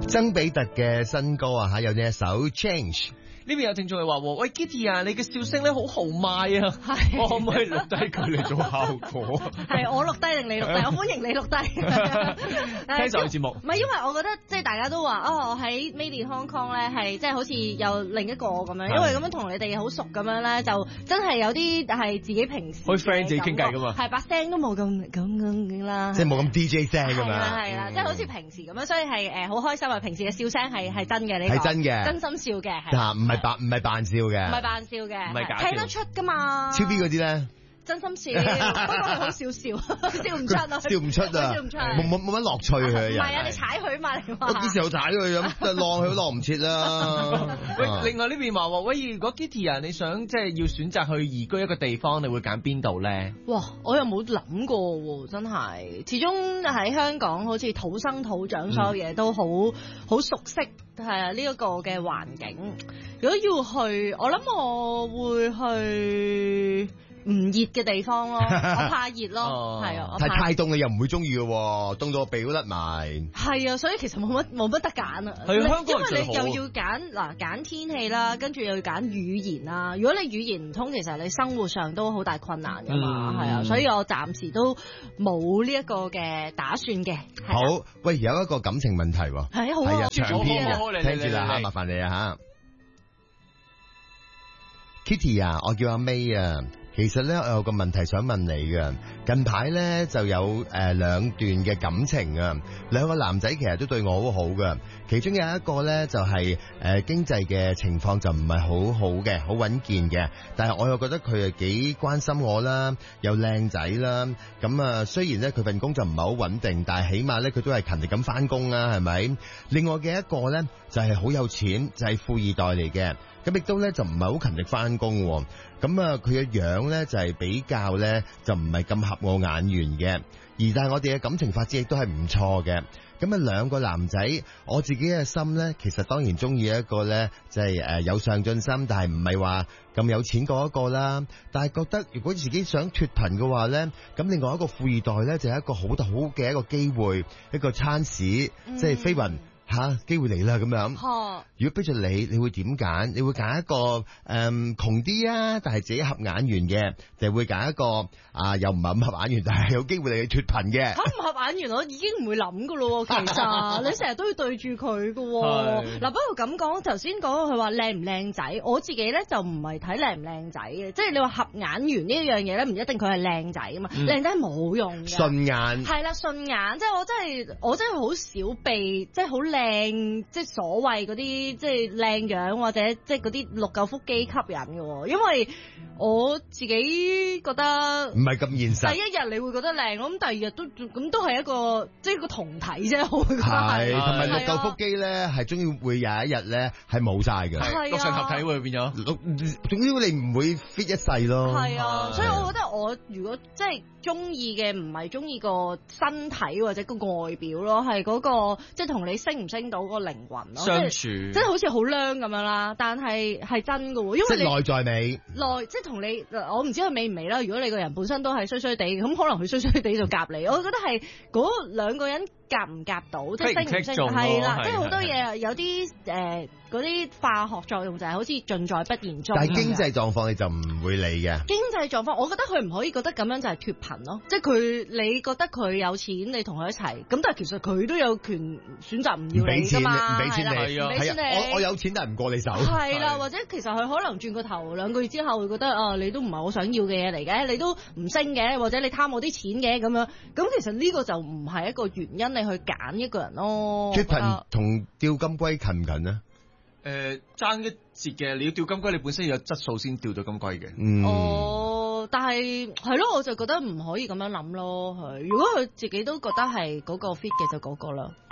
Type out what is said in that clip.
曾比特嘅新歌啊吓，有呢一首 Change。 呢邊有聽眾係話：喂 Kitty 啊，你嘅笑聲咧好豪邁啊！我可唔可以錄低佢嚟做效果？ 係我錄低定你錄低？我歡迎你錄低。 聽就係節目。 唔係因為我覺得即係大家都話我喺 Made in Hong Kong 咧係即係好似有另一個咁樣，因為咁樣同你哋好熟咁樣咧，就真係有啲係自己平時可以 friend 自己傾偈噶嘛。 係把聲都冇咁啦， 即係冇咁 DJ 聲㗎嘛。 係啦，即係好似平時咁樣，所以係好開心啊！平時嘅笑聲係真嘅，你係真嘅， 真心笑嘅， 嚇唔係扮笑嘅， 唔係扮笑嘅， 唔係假笑， 聽得出㗎嘛。 超 B 嗰啲咧， 真心笑，不過係好少笑，笑唔出啊， 笑唔出啊， 笑唔出， 冇乜樂趣佢人。 唔係啊，你踩佢嘛？你話我幾時又踩佢咁，浪佢都浪唔切啦。 喂，另外呢邊話喎，喂，如果 Kitty 啊，你想即係要選擇去移居一個地方，你會揀邊度咧？ 哇，我又冇諗過喎，真係，始終喺香港好似土生土長，所有嘢都好熟悉。係啊，呢一個嘅環境，如果要去，我諗我會去唔熱嘅地方咯，我怕熱咯，係啊， 太凍你又唔會中意嘅喎，凍到個鼻都甩埋。 係啊，所以其實冇乜得揀啊。 係香港因為你又要揀天氣啦，跟住又要揀語言啦。如果你語言唔通，其實你生活上都好大困難㗎嘛。係啊，所以我暫時都冇呢一個嘅打算嘅。 好，喂，有一個感情問題喎。 係好啊， 長篇啊，聽住啦嚇，麻煩你啊嚇。Kitty 啊，我叫阿 May 啊。其實咧，我有個問題想問你嘅。近排咧就有兩段嘅感情啊，兩個男仔其實都對我好好嘅。其中有一個咧就係經濟嘅情況就唔係好好嘅，好穩健嘅。但係我又覺得佢係幾關心我啦，又靚仔啦。咁啊，雖然咧佢份工就唔係好穩定，但係起碼咧佢都係勤力咁翻工啦，係咪？另外嘅一個咧就係好有錢，就係富二代嚟嘅。咁亦都咧就唔係好勤力翻工，咁啊佢嘅樣咧就係比較咧就唔係咁合我眼緣嘅，而但係我哋嘅感情發展亦都係唔錯嘅。咁啊兩個男仔，我自己嘅心咧，其實當然中意一個咧就係有上進心，但係唔係話咁有錢嗰一個啦。但係覺得如果自己想脫貧嘅話咧，咁另外一個富二代咧就係一個好嘅一個機會，一個 chance，即係飛雲。機會嚟啦咁樣。如果逼住你會點揀？你會揀一個窮啲啊，但係自己合眼緣嘅，定係會揀一個又唔係咁合眼緣，但係有機會嚟脫貧嘅？ 唔合眼緣我已經唔會諗噶咯，其實你成日都要對住佢噶。嗱，不過咁講，頭先講佢話靚唔靚仔，我自己咧就唔係睇靚唔靚仔嘅，即係你話合眼緣呢一樣嘢咧，唔一定佢係靚仔啊嘛，靚仔係冇用嘅。順眼係啦，順眼，即係我真係好少被即係好靚，即係所謂嗰啲即係靚樣或者即係嗰啲六嚿腹肌吸引嘅，因為我自己覺得唔係咁現實。第一日你會覺得靚咯，咁第二日都係一個即係一個同體啫，我會覺得係。 同埋六嚿腹肌咧，係終於會有一日咧係冇晒嘅， 六神合體會變咗。 總之你唔會 fit 一世咯。 係啊，所以我覺得我如果即係中意嘅唔係中意個身體或者個外表咯，係嗰個即係同你升唔升到個靈魂咯， 相處即係好似好靚咁樣啦，但係真㗎喎，因為你內在美， 即係同你我唔知佢美唔美啦。如果你個人本身都係衰衰地，咁可能佢衰衰地就夾你。我覺得係嗰兩個人夾唔夾到，即係升唔升係啦，即係好多嘢有啲嗰啲化學作用就係好似盡在不言中。 但係經濟狀況你就唔會理嘅。 經濟狀況，我覺得佢唔可以覺得咁樣就係脫貧咯。即係你覺得佢有錢，你同佢一齊，咁但係其實佢都有權選擇唔要你㗎嘛。唔俾錢你， 我有錢但係唔過你手。 係啦，或者其實佢可能轉個頭2個月之後會覺得你都唔係我想要嘅嘢嚟嘅，你都唔升嘅，或者你貪我啲錢嘅咁樣。咁其實呢個就唔係一個原因你去揀一個人咯。 脫貧同釣金龜近唔近啊？ 爭一截嘅，你要釣金龜，你本身要有質素先釣到金龜嘅。 但係咯，我就覺得唔可以咁樣諗咯。如果佢自己都覺得係嗰個 fit 嘅，就嗰個啦。